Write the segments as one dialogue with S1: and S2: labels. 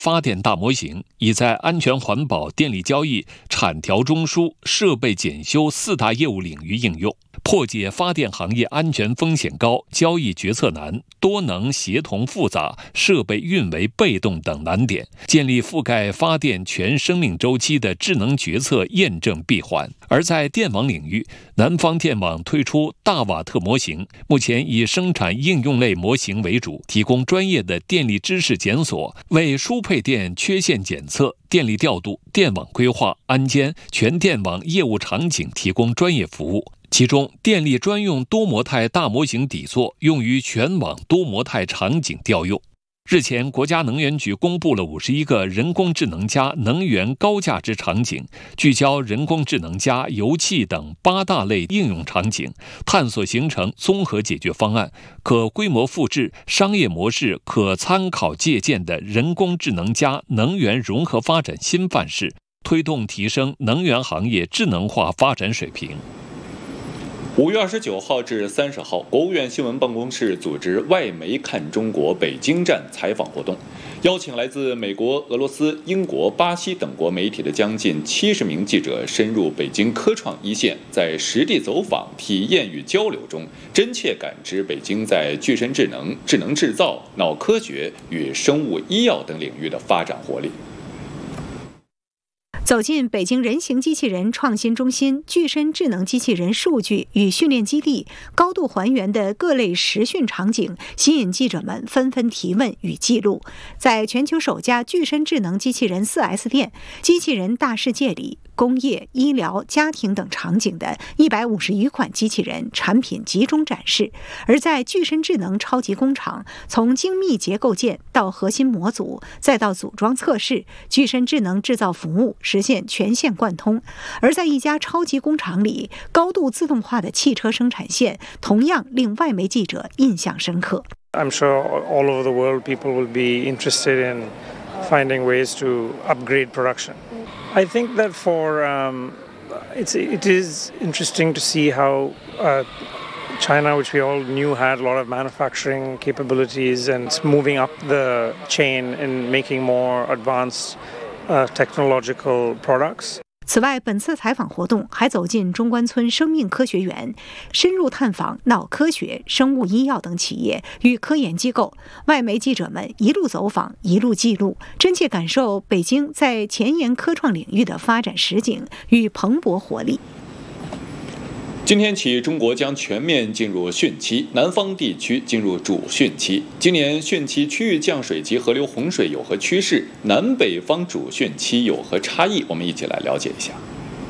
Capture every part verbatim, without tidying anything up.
S1: 发电大模型已在安全环保、电力交易、产调中枢、设备检修四大业务领域应用，破解发电行业安全风险高、交易决策难、多能协同复杂、设备运维被动等难点，建立覆盖发电全生命周期的智能决策验证闭环。而在电网领域，南方电网推出大瓦特模型，目前以生产应用类模型为主，提供专业的电力知识检索，为输配电缺陷检测、电力调度、电网规划、安监、全电网业务场景提供专业服务。其中，电力专用多模态大模型底座用于全网多模态场景调用。日前，国家能源局公布了五十一个人工智能加能源高价值场景，聚焦人工智能加油气等八大类应用场景，探索形成综合解决方案，可规模复制、商业模式可参考借鉴的人工智能加能源融合发展新范式，推动提升能源行业智能化发展水平。
S2: 五月二十九号至三十号，国务院新闻办公室组织外媒看中国北京站采访活动，邀请来自美国、俄罗斯、英国、巴西等国媒体的将近七十名记者深入北京科创一线，在实地走访、体验与交流中，真切感知北京在具身智能、智能制造、脑科学与生物医药等领域的发展活力。
S3: 走进北京人形机器人创新中心，具身智能机器人数据与训练基地高度还原的各类实训场景，吸引记者们纷纷提问与记录。在全球首家具身智能机器人 四 S 店“机器人大世界”里，工业、医疗、家庭等场景的一百五十余款机器人产品集中展示。而在具身智能超级工厂，从精密结构件到核心模组，再到组装测试，具身智能制造服务实现全线贯通。而在一家超级工厂里，高度自动化的汽车生产线同样令外媒记者印象深刻。
S4: I'm sure all over the world people will be interested in finding ways to upgrade production. I think that for um, it's it is interesting to see how uh, China, which we all knew had a lot of manufacturing capabilities, and it's moving up the chain in making more advanced uh, technological products.
S3: 此外，本次采访活动还走进中关村生命科学园，深入探访脑科学、生物医药等企业与科研机构。外媒记者们一路走访，一路记录，真切感受北京在前沿科创领域的发展实景与蓬勃活力。
S2: 今天起，中国将全面进入汛期，南方地区进入主汛期。今年汛期区域降水及河流洪水有何趋势？南北方主汛期有何差异？我们一起来了解一下。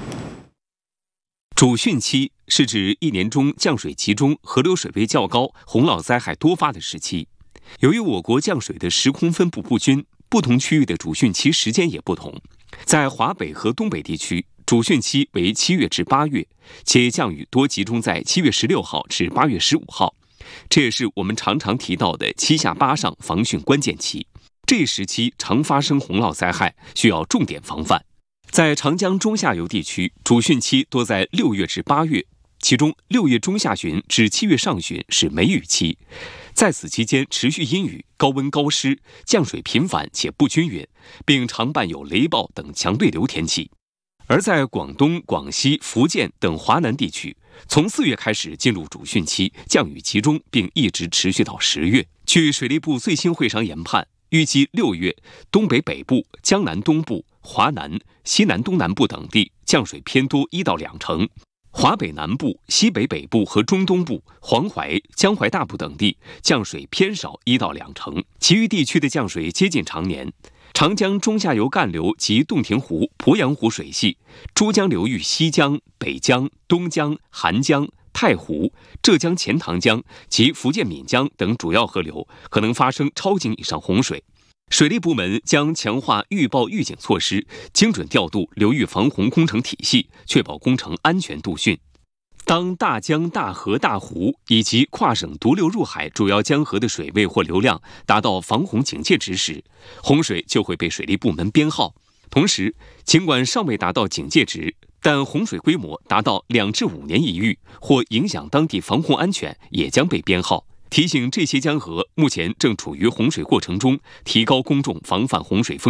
S5: 主汛期是指一年中降水集中、河流水位较高、洪涝灾害多发的时期。由于我国降水的时空分布不均，不同区域的主汛期时间也不同。在华北和东北地区，主汛期为七月至八月，且降雨多集中在七月十六号至八月十五号，这也是我们常常提到的七下八上防汛关键期。这一时期常发生洪涝灾害，需要重点防范。在长江中下游地区，主汛期多在六月至八月，其中六月中下旬至七月上旬是梅雨期，在此期间持续阴雨、高温高湿，降水频繁且不均匀，并常伴有雷暴等强对流天气。而在广东、广西、福建等华南地区，从四月开始进入主汛期，降雨集中，并一直持续到十月。据水利部最新会商研判，预计六月东北北部、江南东部、华南、西南东南部等地降水偏多一到两成，华北南部、西北北部和中东部、黄淮、江淮大部等地降水偏少一到两成，其余地区的降水接近常年。长江中下游干流及洞庭湖、鄱阳湖水系、珠江流域西江、北江、东江、韩江、太湖、浙江钱塘江及福建闽江等主要河流可能发生超警以上洪水。水利部门将强化预报预警措施，精准调度流域防洪工程体系，确保工程安全度汛。当大江、大河、大湖以及跨省独流入海主要江河的水位或流量达到防洪警戒值时，洪水就会被水利部门编号。同时，尽管尚未达到警戒值，但洪水规模达到两至五年一遇或影响当地防洪安全，也将被编号。 提醒这些江河目前正处于洪水过程中，提高公众防范洪水风险。